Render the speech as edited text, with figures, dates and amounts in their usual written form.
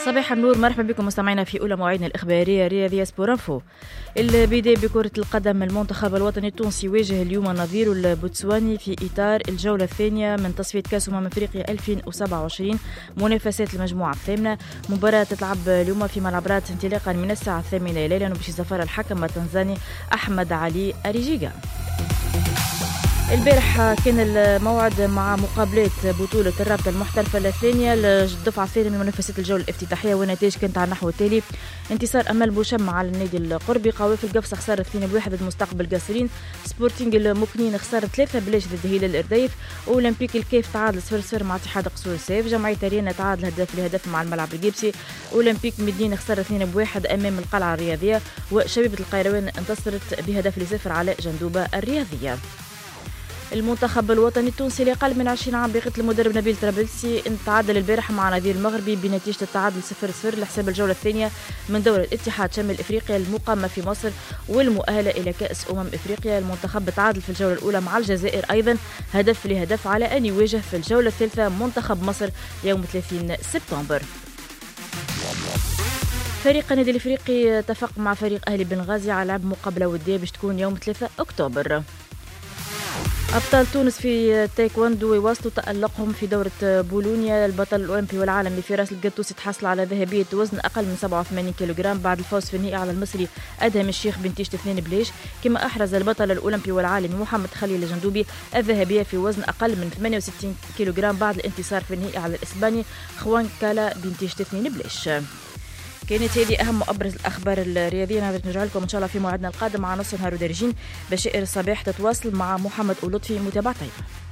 صباح النور، مرحبا بكم مستمعينا في أولى مواعيدنا الإخبارية رياضية سبور انفو. البداية بكرة القدم، المنتخب الوطني التونسي يواجه اليوم نظيره البوتسواني في إطار الجولة الثانية من تصفية كأس أفريقيا 2027 منافسات المجموعة الثامنة. مباراة تتلعب اليوم في ملعب رات انطلاقا من الساعة 8 ليلا وباش يسافر الحكم التنزاني أحمد علي أريجيغا. البارح كان الموعد مع مقابلات بطولة الرابطة المحترفة الثانية للدفعة الثانية من منافسات الجولة الافتتاحية، والنتائج كانت على النحو التالي: انتصار أمل بوشم على النادي القربي، قوافل قفصة خسارة 2-1 ضد مستقبل قاسرين، سبورتينج المكنين خسارة 3-0 ضد هلال الإرديف، أولمبيك الكيف تعادل 0-0 مع اتحاد قصور السيف، جمعية رينا تعادل هدف لهدف مع الملعب الجيبسي، أولمبيك مدينة خسارة 2-1 أمام القلعة الرياضية، وشبيبة القيروان انتصرت بهدف ل0 على جندوبة الرياضية. المنتخب الوطني التونسي لأقل من 20 عام بقيادة المدرب نبيل طرابلسي تعادل البارح مع نظير المغربي بنتيجة التعادل 0-0 لحساب الجولة الثانية من دورة الاتحاد شمال إفريقيا المقامة في مصر والمؤهلة إلى كأس إفريقيا. المنتخب تعادل في الجولة الأولى مع الجزائر أيضا هدف لهدف على أن يواجه في الجولة الثالثة منتخب مصر يوم 30 سبتمبر. فريق النادي الإفريقي اتفق مع فريق أهلي بنغازي على لعب مقابلة ودية باش تكون يوم 3 أكتوبر. أبطال تونس في التايكوندو يواصلوا تألقهم في دورة بولونيا. البطل الأولمبي والعالمي فراس القطوسي تحصل على ذهبية وزن أقل من 87 كيلوغرام بعد الفوز في النهائي على المصري أدهم الشيخ بنتيجة 2-0. كما أحرز البطل الأولمبي والعالمي محمد خليل الجندوبي الذهبية في وزن أقل من 68 كيلوغرام بعد الانتصار في النهائي على الإسباني خوان كالا بنتيجة 2-0. كانت هذه أهم وأبرز الأخبار الرياضية. نرجع لكم إن شاء الله في موعدنا القادم مع نص نهار ودرجين. بشائر الصباح تتواصل مع محمد ولطفي. متابعة طيبة.